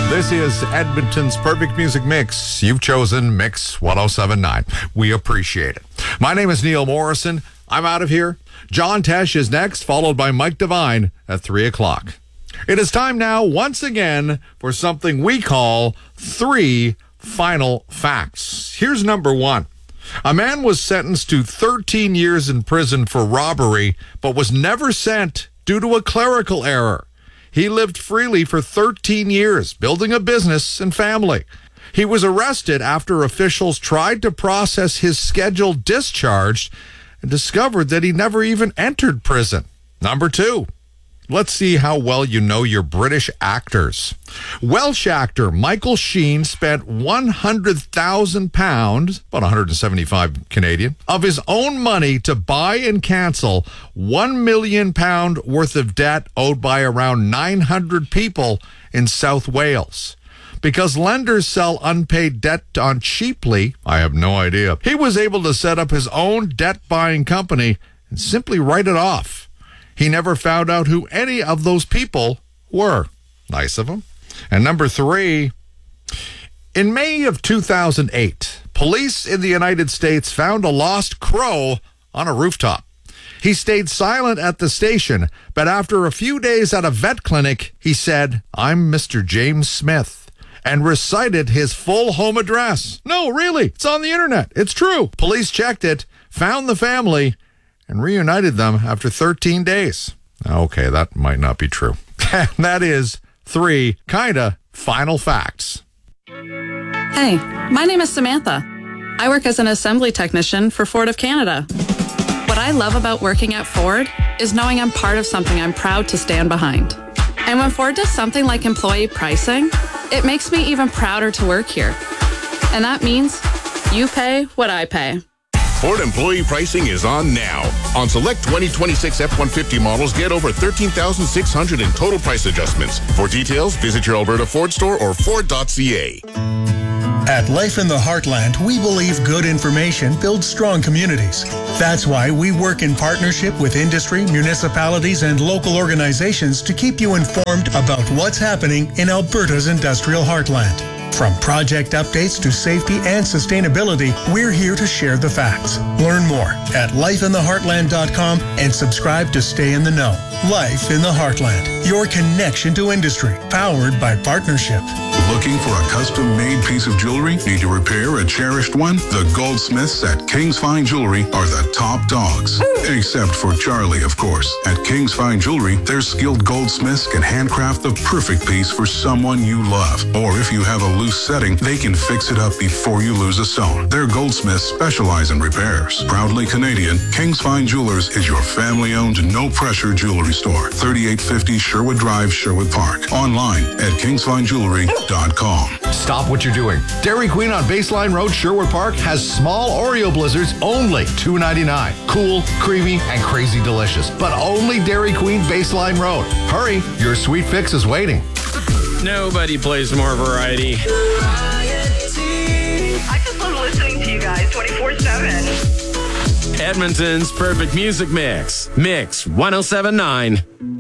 This is Edmonton's Perfect Music Mix. You've chosen Mix 1079. We appreciate it. My name is Neil Morrison. I'm out of here. John Tesh is next, followed by Mike Devine at 3 o'clock. It is time now, once again, for something we call 3 Final Facts. Here's number 1. A man was sentenced to 13 years in prison for robbery, but was never sent due to a clerical error. He lived freely for 13 years, building a business and family. He was arrested after officials tried to process his scheduled discharge and discovered that he never even entered prison. Number 2. Let's see how well you know your British actors. Welsh actor Michael Sheen spent £100,000, about 175 Canadian, of his own money to buy and cancel £1 million worth of debt owed by around 900 people in South Wales. Because lenders sell unpaid debt on cheaply, I have no idea, he was able to set up his own debt-buying company and simply write it off. He never found out who any of those people were. Nice of him. And number 3, in May of 2008, police in the United States found a lost crow on a rooftop. He stayed silent at the station, but after a few days at a vet clinic, he said, "I'm Mr. James Smith," and recited his full home address. No, really, it's on the internet. It's true. Police checked it, found the family, and reunited them after 13 days. Okay, that might not be true. That is 3 kinda final facts. Hey, my name is Samantha. I work as an assembly technician for Ford of Canada. What I love about working at Ford is knowing I'm part of something I'm proud to stand behind. And when Ford does something like employee pricing, it makes me even prouder to work here. And that means you pay what I pay. Ford employee pricing is on now. On select 2026 F-150 models, get over $13,600 in total price adjustments. For details, visit your Alberta Ford store or Ford.ca. At Life in the Heartland, we believe good information builds strong communities. That's why we work in partnership with industry, municipalities, and local organizations to keep you informed about what's happening in Alberta's industrial heartland. From project updates to safety and sustainability, we're here to share the facts. Learn more at lifeintheheartland.com and subscribe to stay in the know. Life in the Heartland, your connection to industry, powered by partnership. Looking for a custom-made piece of jewelry? Need to repair a cherished one? The goldsmiths at King's Fine Jewelry are the top dogs. Except for Charlie, of course. At King's Fine Jewelry, their skilled goldsmiths can handcraft the perfect piece for someone you love. Or if you have a loose setting, they can fix it up before you lose a sewn. Their goldsmiths specialize in repairs. Proudly Canadian, King's Fine Jewelers is your family-owned, no-pressure jewelry store. 3850 Sherwood Drive, Sherwood Park. Online at kingsfinejewelry.com. Stop what you're doing. Dairy Queen on Baseline Road, Sherwood Park, has small Oreo blizzards, only $2.99. Cool, creamy, and crazy delicious. But only Dairy Queen, Baseline Road. Hurry, your sweet fix is waiting. Nobody plays more variety. I just love listening to you guys 24/7. Edmonton's Perfect Music Mix. Mix 1079.